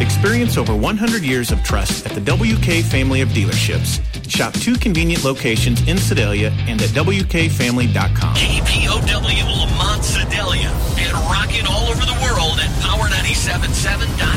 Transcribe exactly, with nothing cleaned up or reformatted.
Experience over one hundred years of trust at the W K family of dealerships. Shop two convenient locations in Sedalia and at W K family dot com. K P O W Lamont Sedalia and rocking all over the world at power nine seven seven dot com.